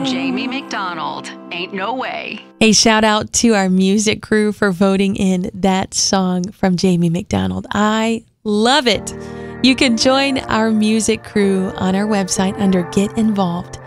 Jamie McDonald, Ain't No Way. A shout out to our music crew for voting in that song from Jamie McDonald. I love it. You can join our music crew on our website under Get Involved.